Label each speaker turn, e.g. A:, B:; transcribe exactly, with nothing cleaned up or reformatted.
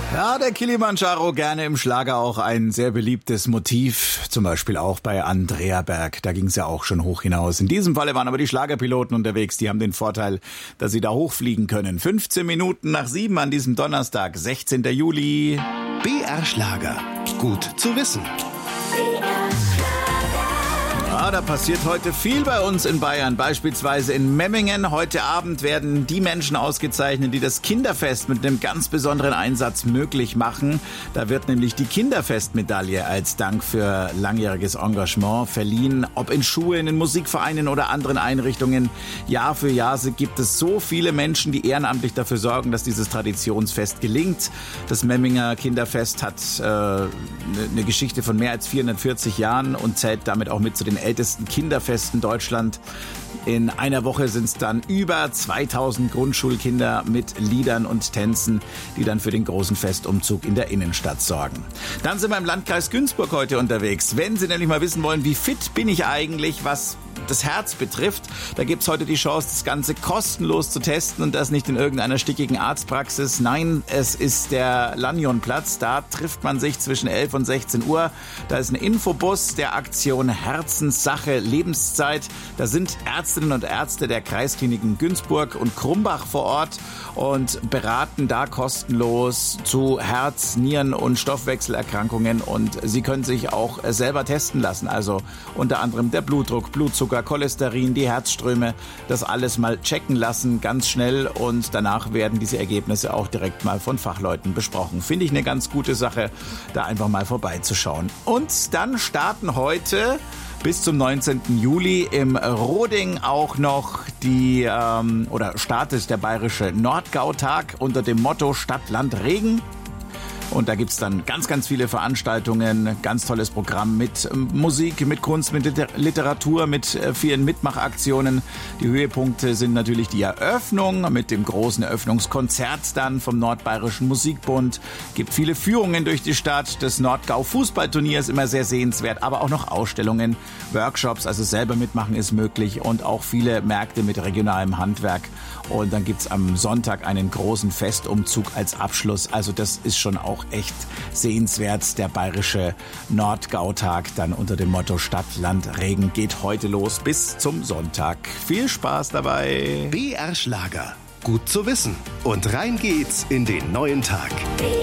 A: Ja, der Kilimanjaro, gerne im Schlager auch ein sehr beliebtes Motiv, zum Beispiel auch bei Andrea Berg, da ging es ja auch schon hoch hinaus. In diesem Falle waren aber die Schlagerpiloten unterwegs, die haben den Vorteil, dass sie da hochfliegen können. fünfzehn Minuten nach sieben an diesem Donnerstag, sechzehnten Juli.
B: B R Schlager, gut zu wissen.
A: Ja, da passiert heute viel bei uns in Bayern, beispielsweise in Memmingen. Heute Abend werden die Menschen ausgezeichnet, die das Kinderfest mit einem ganz besonderen Einsatz möglich machen. Da wird nämlich die Kinderfestmedaille als Dank für langjähriges Engagement verliehen. Ob in Schulen, in Musikvereinen oder anderen Einrichtungen. Jahr für Jahr gibt es so viele Menschen, die ehrenamtlich dafür sorgen, dass dieses Traditionsfest gelingt. Das Memminger Kinderfest hat äh, eine Geschichte von mehr als vierhundertvierzig Jahren und zählt damit auch mit zu den ältesten Kinderfesten Deutschland. In einer Woche sind es dann über zweitausend Grundschulkinder mit Liedern und Tänzen, die dann für den großen Festumzug in der Innenstadt sorgen. Dann sind wir im Landkreis Günzburg heute unterwegs. Wenn Sie nämlich mal wissen wollen, wie fit bin ich eigentlich, was das Herz betrifft, da gibt's heute die Chance, das Ganze kostenlos zu testen und das nicht in irgendeiner stickigen Arztpraxis. Nein, es ist der Lanionplatz. Da trifft man sich zwischen elf und sechzehn Uhr. Da ist ein Infobus der Aktion Herzenssache Lebenszeit. Da sind Ärztinnen und Ärzte der Kreiskliniken Günzburg und Krumbach vor Ort und beraten da kostenlos zu Herz-, Nieren- und Stoffwechselerkrankungen. Und Sie können sich auch selber testen lassen. Also unter anderem der Blutdruck, Blutzucker, Cholesterin, die Herzströme, das alles mal checken lassen, ganz schnell, und danach werden diese Ergebnisse auch direkt mal von Fachleuten besprochen. Finde ich eine ganz gute Sache, da einfach mal vorbeizuschauen. Und dann starten heute bis zum neunzehnten Juli im Roding auch noch die, ähm, oder startet der bayerische Nordgautag unter dem Motto Stadt, Land, Regen. Und da gibt's dann ganz, ganz viele Veranstaltungen, ganz tolles Programm mit Musik, mit Kunst, mit Literatur, mit vielen Mitmachaktionen. Die Höhepunkte sind natürlich die Eröffnung mit dem großen Eröffnungskonzert dann vom Nordbayerischen Musikbund. Gibt viele Führungen durch die Stadt. Das Nordgau-Fußballturnier ist immer sehr sehenswert, aber auch noch Ausstellungen, Workshops, also selber mitmachen ist möglich, und auch viele Märkte mit regionalem Handwerk. Und dann gibt's am Sonntag einen großen Festumzug als Abschluss. Also das ist schon auch echt sehenswert. Der bayerische Nordgautag dann unter dem Motto Stadt, Land, Regen geht heute los bis zum Sonntag. Viel Spaß dabei.
B: B R Schlager, gut zu wissen. Und rein geht's in den neuen Tag.